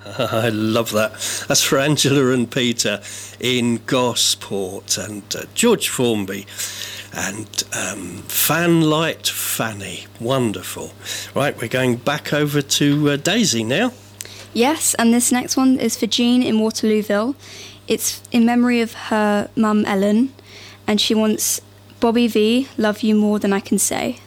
I love that. That's for Angela and Peter in Gosport, and George Formby and Fanlight Fanny. Wonderful. Right, we're going back over to Daisy now. Yes, and this next one is for Jean in Waterlooville. It's in memory of her mum Ellen, and she wants Bobby V, Love You More Than I Can Say.